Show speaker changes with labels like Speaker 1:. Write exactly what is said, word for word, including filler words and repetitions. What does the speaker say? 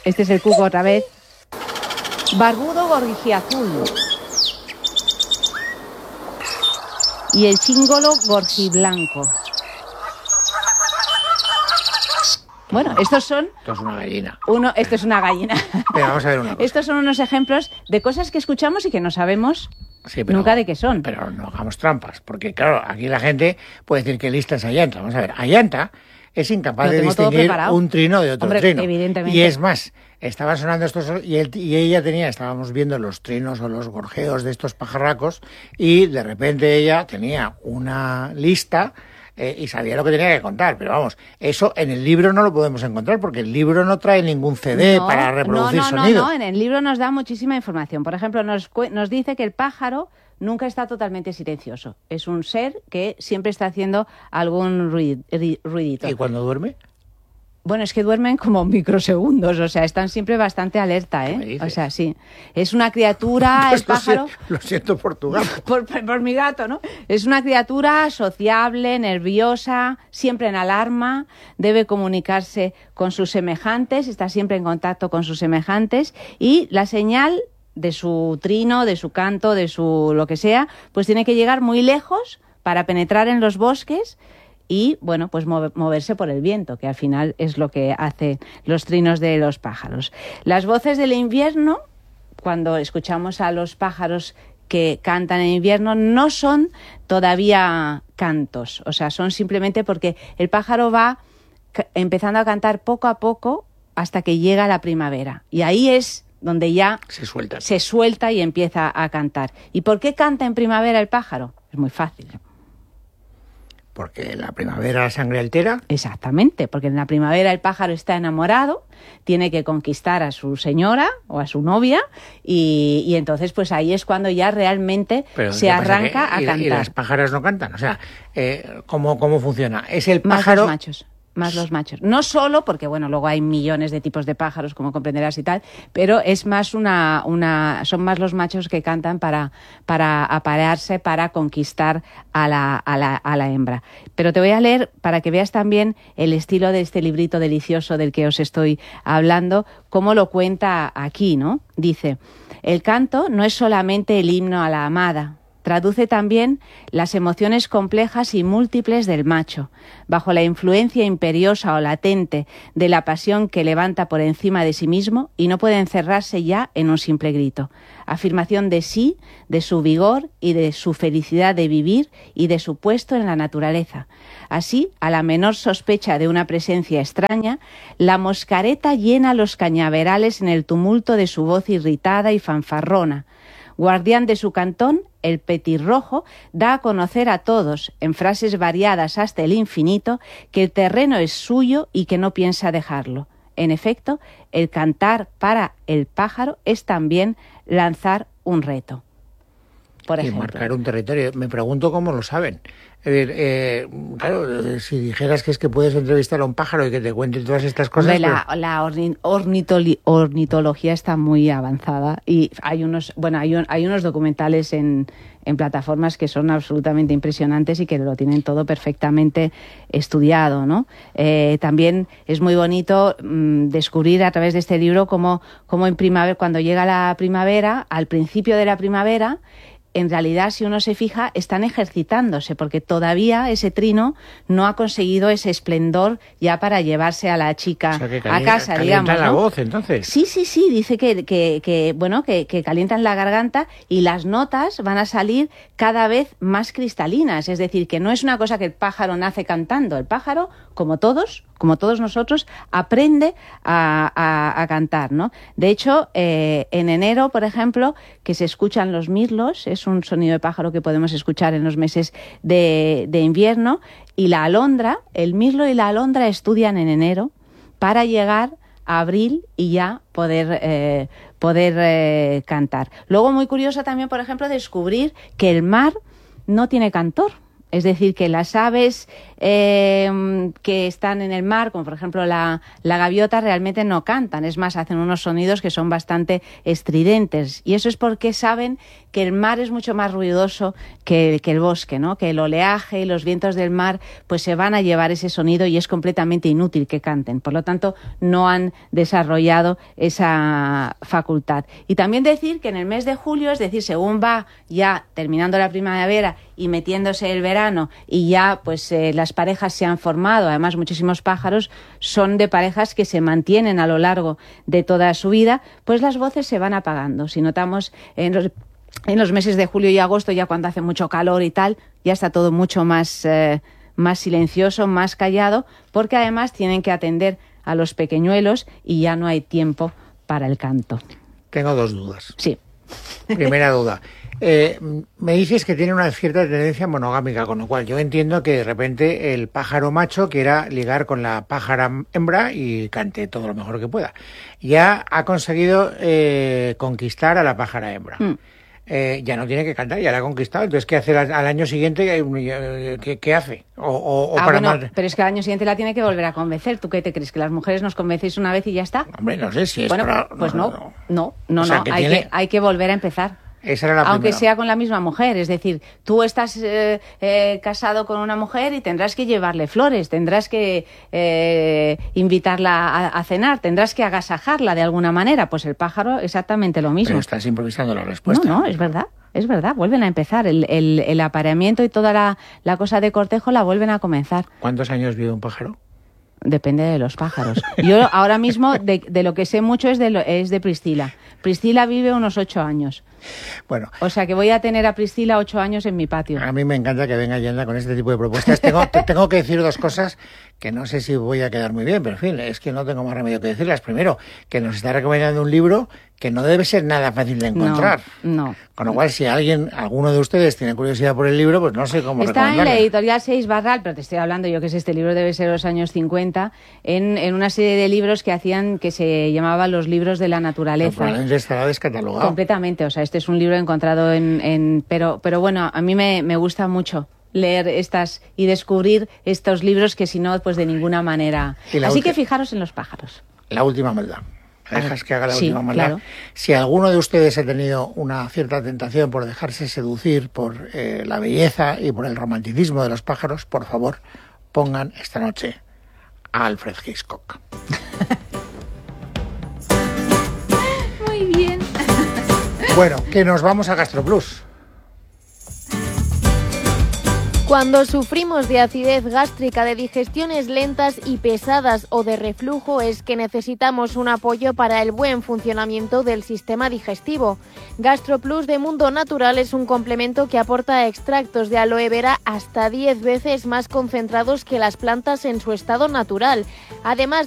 Speaker 1: Este es el cuco otra vez. Barbudo gorgiazul. Y el chingolo gorgiblanco. Bueno, estos son...
Speaker 2: Esto es una gallina.
Speaker 1: Uno, esto es una gallina.
Speaker 2: Pero vamos a ver una cosa.
Speaker 1: Estos son unos ejemplos de cosas que escuchamos y que no sabemos sí, pero, nunca de qué son.
Speaker 2: Pero no hagamos trampas, porque claro, aquí la gente puede decir que lista es Ayanta. Vamos a ver, Ayanta es incapaz de distinguir un trino de otro
Speaker 1: Hombre,
Speaker 2: trino.
Speaker 1: Evidentemente.
Speaker 2: Y es más, estaban sonando estos y, él, y ella tenía, estábamos viendo los trinos o los gorjeos de estos pajarracos y de repente ella tenía una lista eh, y sabía lo que tenía que contar. Pero vamos, eso en el libro no lo podemos encontrar porque el libro no trae ningún C D
Speaker 1: no,
Speaker 2: para reproducir
Speaker 1: no, no,
Speaker 2: sonido.
Speaker 1: No, no, en el libro nos da muchísima información. Por ejemplo, nos, nos dice que el pájaro nunca está totalmente silencioso. Es un ser que siempre está haciendo algún ruidito.
Speaker 2: ¿Y cuando duerme?
Speaker 1: Bueno, es que duermen como microsegundos, o sea, están siempre bastante alerta, ¿eh? O sea, sí. Es una criatura,
Speaker 2: pues
Speaker 1: el pájaro...
Speaker 2: Lo siento, lo siento por tu gato.
Speaker 1: por, por, por mi gato, ¿no? Es una criatura sociable, nerviosa, siempre en alarma, debe comunicarse con sus semejantes, está siempre en contacto con sus semejantes y la señal de su trino, de su canto, de su lo que sea, pues tiene que llegar muy lejos para penetrar en los bosques y, bueno, pues moverse por el viento, que al final es lo que hace los trinos de los pájaros. Las voces del invierno, cuando escuchamos a los pájaros que cantan en invierno, no son todavía cantos, o sea, son simplemente porque el pájaro va empezando a cantar poco a poco hasta que llega la primavera. Y ahí es donde ya
Speaker 2: se suelta.
Speaker 1: se suelta y empieza a cantar. ¿Y por qué canta en primavera el pájaro? Es muy fácil.
Speaker 2: Porque la primavera la sangre altera.
Speaker 1: Exactamente, porque en la primavera el pájaro está enamorado, tiene que conquistar a su señora o a su novia y, y entonces pues ahí es cuando ya realmente
Speaker 2: Pero
Speaker 1: se arranca
Speaker 2: que, y,
Speaker 1: a cantar.
Speaker 2: ¿Y las pájaras no cantan? O sea, eh, ¿cómo, ¿cómo funciona? Es el
Speaker 1: Más
Speaker 2: pájaro...
Speaker 1: los machos. Más los machos. No solo, porque bueno, luego hay millones de tipos de pájaros, como comprenderás y tal, pero es más una, una, son más los machos que cantan para, para aparearse, para conquistar a la, a la, a la hembra. Pero te voy a leer para que veas también el estilo de este librito delicioso del que os estoy hablando, cómo lo cuenta aquí, ¿no? Dice, el canto no es solamente el himno a la amada, traduce también las emociones complejas y múltiples del macho, bajo la influencia imperiosa o latente de la pasión que levanta por encima de sí mismo y no puede encerrarse ya en un simple grito. Afirmación de sí, de su vigor y de su felicidad de vivir y de su puesto en la naturaleza. Así, a la menor sospecha de una presencia extraña, la moscareta llena los cañaverales en el tumulto de su voz irritada y fanfarrona. Guardián de su cantón, el petirrojo da a conocer a todos, en frases variadas hasta el infinito, que el terreno es suyo y que no piensa dejarlo. En efecto, el cantar para el pájaro es también lanzar un reto. Por ejemplo.
Speaker 2: Y marcar un territorio. Me pregunto cómo lo saben. Es decir, eh, claro, si dijeras que es que puedes entrevistar a un pájaro y que te cuente todas estas cosas...
Speaker 1: Hombre, la, pero... la orni, ornitoli, ornitología está muy avanzada y hay unos, bueno, hay, un, hay unos documentales en, en plataformas que son absolutamente impresionantes y que lo tienen todo perfectamente estudiado, ¿no? Eh, también es muy bonito mmm, descubrir a través de este libro cómo, cómo en primavera, cuando llega la primavera, al principio de la primavera, en realidad, si uno se fija, están ejercitándose, porque todavía ese trino no ha conseguido ese esplendor ya para llevarse a la chica
Speaker 2: o sea, que
Speaker 1: a casa, digamos, ¿no?
Speaker 2: la voz, entonces.
Speaker 1: Sí, sí, sí, dice que, que, que bueno, que, que calientan la garganta y las notas van a salir cada vez más cristalinas, es decir, que no es una cosa que el pájaro nace cantando, el pájaro, como todos, como todos nosotros, aprende a, a, a cantar, ¿no? De hecho, eh, en enero, por ejemplo, que se escuchan los mirlos, es un sonido de pájaro que podemos escuchar en los meses de, de invierno, y la alondra, el mirlo y la alondra estudian en enero para llegar a abril y ya poder, eh, poder eh, cantar. Luego, muy curioso también, por ejemplo, descubrir que el mar no tiene cantor. Es decir, que las aves eh, que están en el mar, como por ejemplo la, la gaviota, realmente no cantan. Es más, hacen unos sonidos que son bastante estridentes. Y eso es porque saben que el mar es mucho más ruidoso que, que el bosque, ¿no? Que el oleaje y los vientos del mar pues se van a llevar ese sonido y es completamente inútil que canten. Por lo tanto, no han desarrollado esa facultad. Y también decir que en el mes de julio, es decir, según va ya terminando la primavera y metiéndose el verano y ya pues eh, las parejas se han formado, además muchísimos pájaros son de parejas que se mantienen a lo largo de toda su vida, pues las voces se van apagando. Si notamos en los, en los meses de julio y agosto, ya cuando hace mucho calor y tal, ya está todo mucho más, eh, más silencioso, más callado, porque además tienen que atender a los pequeñuelos y ya no hay tiempo para el canto.
Speaker 2: Tengo dos dudas.
Speaker 1: Sí.
Speaker 2: Primera duda. Eh, me dices que tiene una cierta tendencia monogámica, con lo cual yo entiendo que de repente el pájaro macho quiera ligar con la pájara hembra y cante todo lo mejor que pueda. Ya ha conseguido eh, conquistar a la pájara hembra. Mm. Eh, ya no tiene que cantar, ya la ha conquistado. Entonces, ¿qué hace al, al año siguiente? ¿Qué, qué hace? O, o, o
Speaker 1: ah,
Speaker 2: para
Speaker 1: bueno,
Speaker 2: más...
Speaker 1: pero es que al año siguiente la tiene que volver a convencer. ¿Tú qué te crees? ¿Que las mujeres nos convencéis una vez y ya está?
Speaker 2: Hombre, no sé si es...
Speaker 1: Bueno,
Speaker 2: para...
Speaker 1: pues no, no, no, no,
Speaker 2: o sea,
Speaker 1: no.
Speaker 2: que
Speaker 1: hay,
Speaker 2: tiene...
Speaker 1: que, hay que volver a empezar.
Speaker 2: Esa era la
Speaker 1: Aunque
Speaker 2: primera.
Speaker 1: sea con la misma mujer, es decir, tú estás eh, eh, casado con una mujer y tendrás que llevarle flores, tendrás que eh, invitarla a, a cenar, tendrás que agasajarla de alguna manera. Pues el pájaro exactamente lo mismo.
Speaker 2: Pero estás improvisando la respuesta.
Speaker 1: No, no, es verdad, es verdad, vuelven a empezar. El, el, el apareamiento y toda la, la cosa de cortejo la vuelven a comenzar.
Speaker 2: ¿Cuántos años vive un pájaro?
Speaker 1: Depende de los pájaros. Yo ahora mismo de, de lo que sé mucho es de, lo, es de Priscila. Priscila vive unos ocho años.
Speaker 2: Bueno.
Speaker 1: O sea que voy a tener a Priscila ocho años en mi patio.
Speaker 2: A mí me encanta que venga Yolanda con este tipo de propuestas. Tengo, te, tengo que decir dos cosas que no sé si voy a quedar muy bien, pero en fin, es que no tengo más remedio que decirlas. Primero, que nos está recomendando un libro que no debe ser nada fácil de encontrar.
Speaker 1: No, no.
Speaker 2: Con lo cual, si alguien, alguno de ustedes tiene curiosidad por el libro, pues no sé cómo
Speaker 1: Está
Speaker 2: recomendarlo.
Speaker 1: en la editorial Seis Barral, pero te estoy hablando yo que sé, este libro debe ser los años cincuenta, en, en una serie de libros que hacían, que se llamaban los libros de la naturaleza.
Speaker 2: Pero probablemente estará descatalogado.
Speaker 1: Completamente, o sea, este es un libro encontrado en... en pero, pero bueno, a mí me, me gusta mucho leer estas y descubrir estos libros que si no, pues de ninguna manera. Así que fijaros en los pájaros.
Speaker 2: La última maldad. ¿Me dejas que haga la
Speaker 1: sí,
Speaker 2: última maldad?
Speaker 1: Claro.
Speaker 2: Si alguno de ustedes ha tenido una cierta tentación por dejarse seducir por eh, la belleza y por el romanticismo de los pájaros, por favor, pongan esta noche a Alfred Hitchcock.
Speaker 1: Muy bien.
Speaker 2: Bueno, que nos vamos a GastroPlus.
Speaker 3: Cuando sufrimos de acidez gástrica, de digestiones lentas y pesadas o de reflujo, es que necesitamos un apoyo para el buen funcionamiento del sistema digestivo. GastroPlus de Mundo Natural es un complemento que aporta extractos de aloe vera hasta diez veces más concentrados que las plantas en su estado natural. Además,